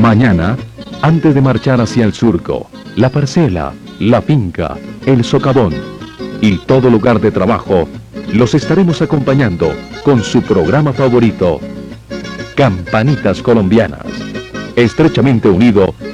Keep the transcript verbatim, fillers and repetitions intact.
Mañana, antes de marchar hacia el surco, la parcela, la finca, el socavón y todo lugar de trabajo, los estaremos acompañando con su programa favorito, Campanitas Colombianas, estrechamente unido